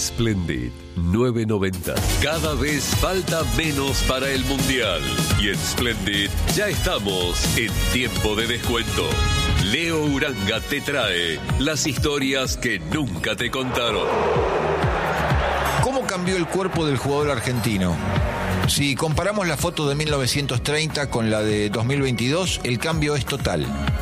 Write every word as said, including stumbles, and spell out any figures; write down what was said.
Splendid nueve noventa. Cada vez falta menos para el Mundial. Y en Splendid ya estamos en tiempo de descuento. Leo Uranga te trae las historias que nunca te contaron. ¿Cómo cambió el cuerpo del jugador argentino? Si comparamos la foto de mil novecientos treinta con la de dos mil veintidós, el cambio es total.